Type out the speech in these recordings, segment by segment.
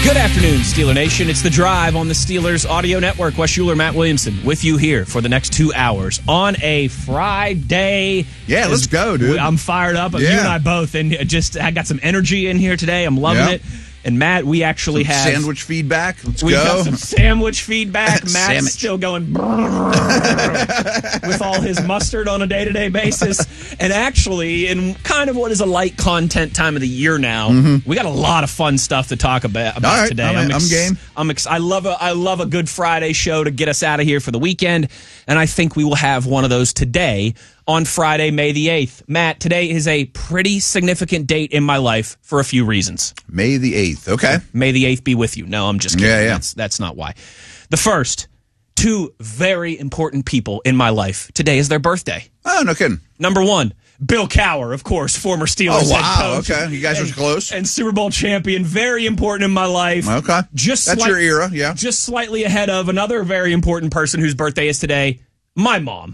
Good afternoon, Steeler Nation. It's The Drive on the Steelers Audio Network. Wes Schuler, Matt Williamson with you here for the next 2 hours on a Friday. Yeah, let's go, dude. I'm fired up. You and I both. And I got some energy in here today. I'm loving it. And Matt, we actually have sandwich feedback. Let's we go. got some sandwich feedback. Matt's still going with all his mustard on a day-to-day basis. And actually, in kind of what is a light content time of the year now, we got a lot of fun stuff to talk about right, today. I'm game. I love a good Friday show to get us out of here for the weekend, and I think we will have one of those today on Friday, May the 8th. Matt, today is a pretty significant date in my life for a few reasons. May the 8th. Okay. May the 8th be with you. No, I'm just kidding. Yeah. That's not why. The first, two very important people in my life. Today is their birthday. Oh, no kidding. Number one, Bill Cowher, of course, former Steelers head coach. Okay. You guys are close. And Super Bowl champion. Very important in my life. Okay. That's your era, yeah. Just slightly ahead of another very important person whose birthday is today. My mom.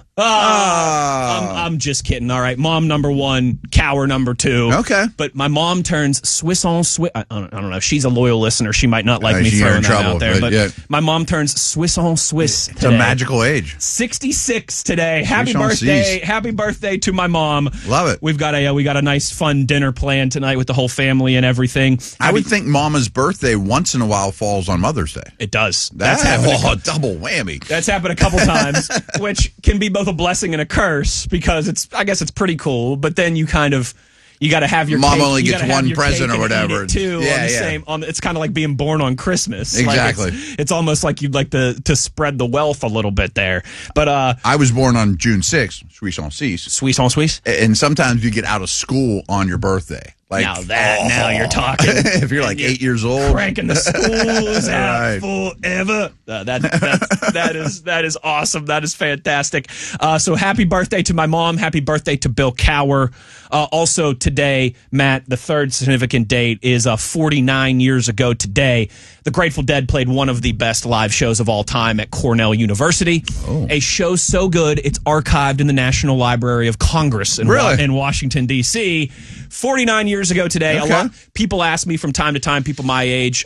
I'm just kidding. All right. Mom number one, Cowher number two. Okay. But my mom turns Swiss on Swiss. I don't know. If she's a loyal listener, she might not like me she's throwing in that trouble, out there. but But my mom turns Swiss on Swiss. It's a magical age. 66 today. Happy on birthday. Swiss. Happy birthday to my mom. Love it. We've got a nice fun dinner planned tonight with the whole family and everything. I would think Mama's birthday once in a while falls on Mother's Day. It does. That's happened. Double whammy. That's happened a couple times, which can be both a blessing and a curse because I guess it's pretty cool. But then you got to have your mom cake, only gets one present or whatever. Too, it's kind of like being born on Christmas. Exactly. Like it's almost like you'd like to spread the wealth a little bit there. But I was born on June 6th, Swiss on Swiss. Swiss on Swiss. And sometimes you get out of school on your birthday. Like, now you're talking. If you're like 8 years old, cranking the schools out Right. forever. That is awesome. That is fantastic. So happy birthday to my mom. Happy birthday to Bill Cowher. Also today, Matt, the third significant date is 49 years ago today. The Grateful Dead played one of the best live shows of all time at Cornell University. Oh. A show so good it's archived in the National Library of Congress in Washington, D.C. 49 years ago today. Okay. A lot people ask me from time to time, people my age,